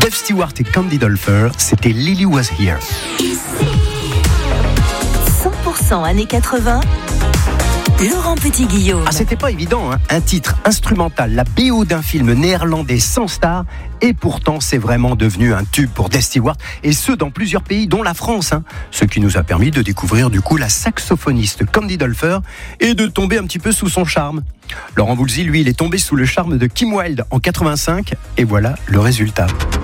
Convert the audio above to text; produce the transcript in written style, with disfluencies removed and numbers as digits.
Dave Stewart et Candy Dulfer, c'était Lily Was Here. 100% années 80. Laurent Petit-Guillaume. Ah, c'était pas évident, hein. Un titre instrumental, la BO d'un film néerlandais sans star, et pourtant c'est vraiment devenu un tube pour Dave Stewart, et ce dans plusieurs pays, dont la France, hein. Ce qui nous a permis de découvrir du coup la saxophoniste Candy Dulfer et de tomber un petit peu sous son charme. Laurent Voulzy, lui, il est tombé sous le charme de Kim Wilde en 85, et voilà le résultat.